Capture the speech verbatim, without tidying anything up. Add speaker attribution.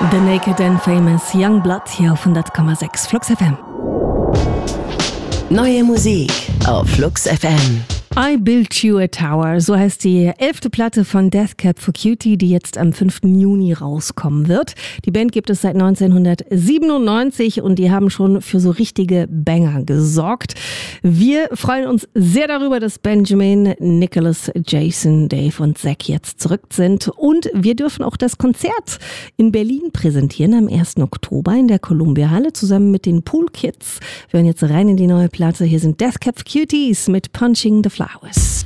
Speaker 1: The Naked and Famous Young Blood hier auf hundert Komma sechs Flux F M.
Speaker 2: Neue Musik auf Flux F M.
Speaker 1: I Built You a Tower, so heißt die elfte Platte von Death Cab for Cutie, die jetzt am fünften Juni rauskommen wird. Die Band gibt es seit neunzehnhundertsiebenundneunzig und die haben schon für so richtige Banger gesorgt. Wir freuen uns sehr darüber, dass Benjamin, Nicholas, Jason, Dave und Zach jetzt zurück sind. Und wir dürfen auch das Konzert in Berlin präsentieren am ersten Oktober in der Columbia Halle zusammen mit den Pool Kids. Wir hören jetzt rein in die neue Platte. Hier sind Death Cab for Cuties mit Punching the Flowers.